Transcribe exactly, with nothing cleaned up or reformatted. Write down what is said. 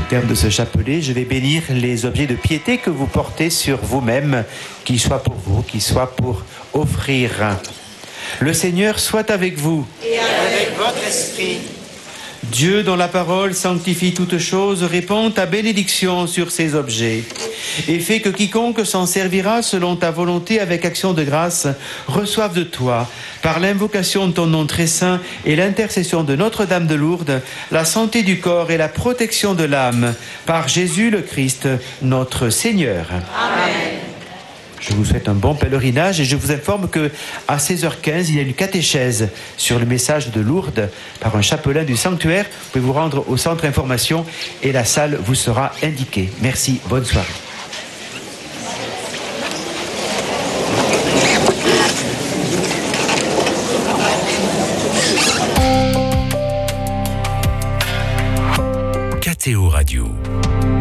terme de ce chapelet, je vais bénir les objets de piété que vous portez sur vous-même, qu'ils soient pour vous, qu'ils soient pour offrir. Le Seigneur soit avec vous. Et avec votre esprit. Dieu, dont la parole sanctifie toutes choses, répand ta bénédiction sur ces objets et fait que quiconque s'en servira selon ta volonté avec action de grâce reçoive de toi, par l'invocation de ton nom très saint et l'intercession de Notre-Dame de Lourdes, la santé du corps et la protection de l'âme, par Jésus le Christ, notre Seigneur. Amen. Je vous souhaite un bon pèlerinage et je vous informe qu'à seize heures quinze, il y a une catéchèse sur le message de Lourdes par un chapelain du sanctuaire. Vous pouvez vous rendre au centre information et la salle vous sera indiquée. Merci, bonne soirée. K T O Radio.